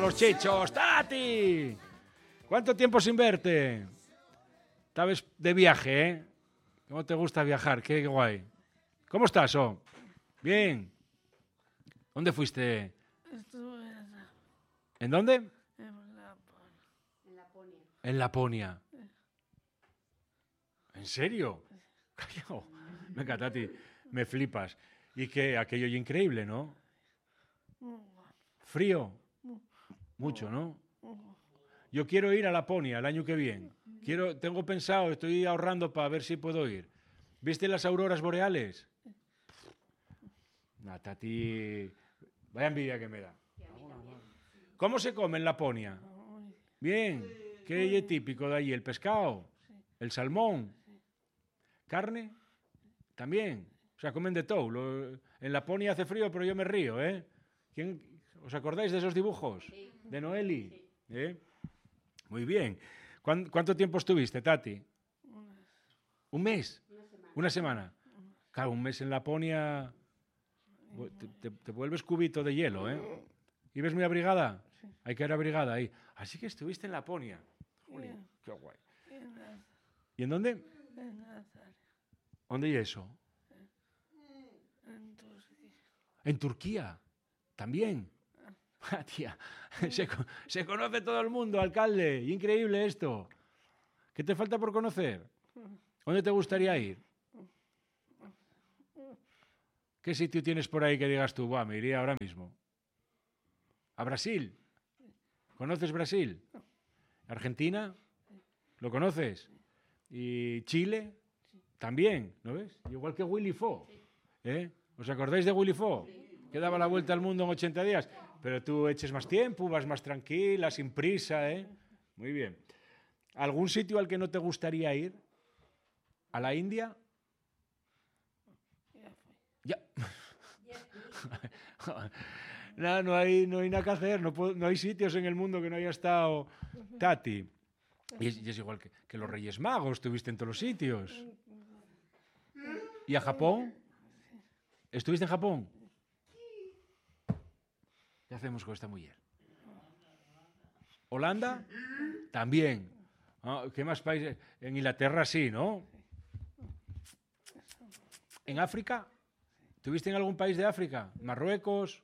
los chichos. ¡Tati! ¿Cuánto tiempo sin verte? Estabas de viaje, ¿eh? ¿Cómo te gusta viajar? Qué guay. ¿Cómo estás, Bien. ¿Dónde fuiste? Estuve ¿En dónde? en Laponia. En Laponia. ¿En serio? Callao. Venga, Tati, me flipas. Y que aquello es increíble, ¿no? Frío. Mucho, ¿no? Yo quiero ir a Laponia el año que viene. Tengo pensado, estoy ahorrando para ver si puedo ir. ¿Viste las auroras boreales? Nah, Tati, vaya envidia que me da. ¿Cómo se come en Laponia? Bien. ¿Qué es típico de allí? ¿El pescado? ¿El salmón? ¿Carne? También. O sea, comen de todo. En Laponia hace frío, pero yo me río, ¿eh? ¿Os acordáis de esos dibujos? Sí. ¿De Noeli? Sí. Muy bien. ¿Cuánto tiempo estuviste, Tati? ¿Un mes? ¿Una semana? Claro, un mes en Laponia te vuelves cubito de hielo, ¿eh? ¿Y ves muy abrigada? Sí. Hay que ir abrigada ahí. Así que estuviste en Laponia. Jolín, qué guay. ¿Y en dónde? En Nazaria. ¿Dónde es eso? En Turquía. ¿En Turquía? ¿También? Tía, se conoce todo el mundo, alcalde. Increíble esto. ¿Qué te falta por conocer? ¿Dónde te gustaría ir? ¿Qué sitio tienes por ahí que digas tú, me iría ahora mismo? ¿A Brasil? ¿Conoces Brasil? ¿Argentina? ¿Lo conoces? ¿Y Chile? También, ¿no ves? Igual que Willy Fogg. ¿Eh? ¿Os acordáis de Willy Fogg? Que daba la vuelta al mundo en 80 días. Pero tú eches más tiempo, vas más tranquila, sin prisa, ¿eh? Muy bien. ¿Algún sitio al que no te gustaría ir? ¿A la India? Ya. No hay nada que hacer, no hay sitios en el mundo que no haya estado Tati. Y es igual que los Reyes Magos, estuviste en todos los sitios. ¿Y a Japón? ¿Estuviste en Japón? ¿Qué hacemos con esta mujer? ¿Holanda? También. ¿Qué más países? En Inglaterra sí, ¿no? ¿En África? ¿Estuviste en algún país de África? ¿Marruecos?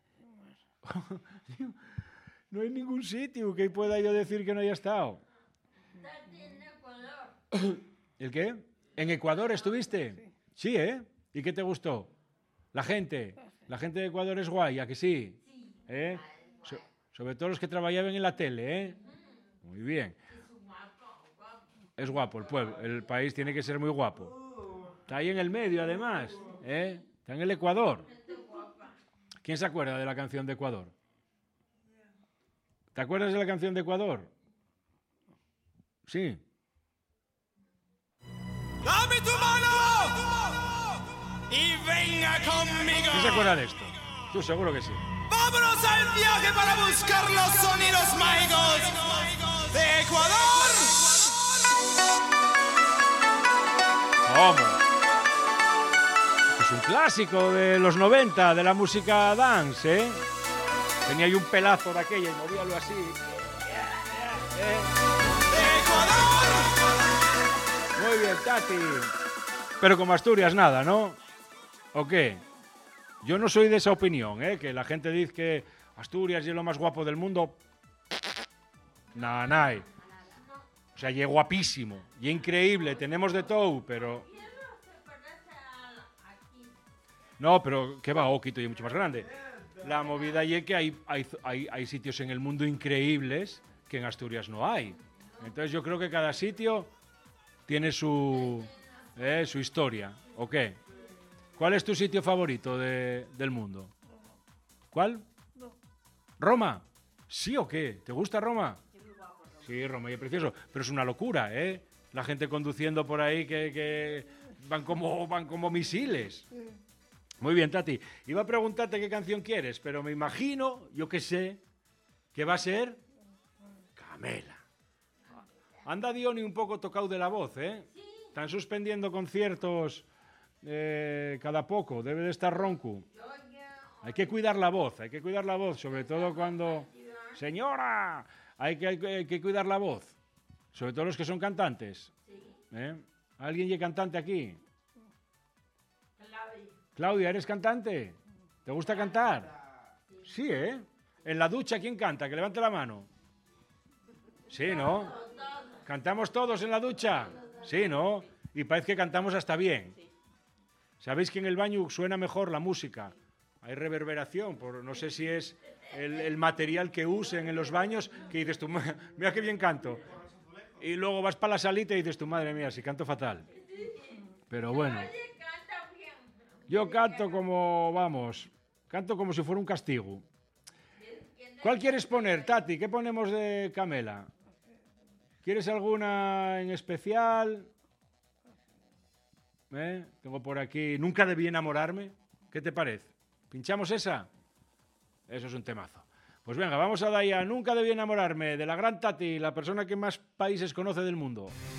No hay ningún sitio que pueda yo decir que no haya estado. En Ecuador. ¿El qué? ¿En Ecuador estuviste? Sí, ¿eh? ¿Y qué te gustó? La gente de Ecuador es guay, ¿a que sí? ¿Eh? Sobre todo los que trabajaban en la tele, ¿eh? Muy bien. Es guapo el pueblo, el país tiene que ser muy guapo. Está ahí en el medio, además, ¿eh? Está en el Ecuador. ¿Quién se acuerda de la canción de Ecuador? ¿Te acuerdas de la canción de Ecuador? Sí. ¡Dame tu mano! ¡Y venga conmigo! ¿Quién se acuerda de esto? Tú seguro que sí. ¡Vámonos al viaje para buscar los sonidos mágicos de Ecuador! ¿Cómo? Es un clásico de los 90, de la música dance, ¿eh? Tenía ahí un pelazo de aquella y movíalo así. ¡Ecuador! Muy bien, Tati. Pero como Asturias nada, ¿no? ¿O qué? Yo no soy de esa opinión, ¿eh? Que la gente dice que Asturias es lo más guapo del mundo. Nada. O sea, y es guapísimo, y increíble, tenemos de todo, pero... No, pero ¿qué va? Quito y es mucho más grande. La movida y es que hay sitios en el mundo increíbles que en Asturias no hay. Entonces yo creo que cada sitio tiene su historia. ¿O qué? ¿Cuál es tu sitio favorito del mundo? ¿Cuál? ¿Roma? ¿Sí o qué? ¿Te gusta Roma? Sí, Roma es precioso, pero es una locura, ¿eh? La gente conduciendo por ahí que van como misiles. Muy bien, Tati. Iba a preguntarte qué canción quieres, pero me imagino, yo que sé, que va a ser Camela. Anda Diony un poco tocado de la voz, ¿eh? Están suspendiendo conciertos cada poco, debe de estar ronco. Hay que cuidar la voz, sobre todo cuando... Señora, hay que cuidar la voz. Sobre todo los que son cantantes. ¿Eh? ¿Alguien es cantante aquí? Claudia, ¿eres cantante? ¿Te gusta cantar? Sí, ¿eh? En la ducha, ¿quién canta? Que levante la mano. Sí, ¿no? ¿Cantamos todos en la ducha? Sí, ¿no? Y parece que cantamos hasta bien. ¿Sabéis que en el baño suena mejor la música? Hay reverberación, no sé si es el material que usen en los baños, que dices tú, mira qué bien canto. Y luego vas para la salita y dices tú, madre mía, si canto fatal. Pero bueno. Yo canto como, vamos, canto como si fuera un castigo. ¿Cuál quieres poner, Tati? ¿Qué ponemos de Camela? ¿Quieres alguna en especial? Tengo por aquí, Nunca debí enamorarme. ¿Qué te parece? ¿Pinchamos esa? Eso es un temazo. Pues venga, vamos a dar ya Nunca debí enamorarme, de la gran Tati, la persona que más países conoce del mundo.